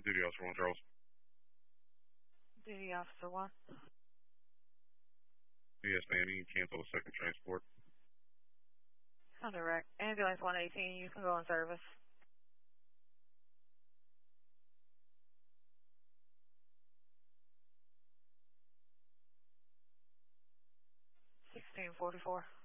Duty Officer 1 Charles. Duty Officer 1. Yes, ma'am. You can cancel the second transport. On direct. Ambulance 118, you can go in service. 1644.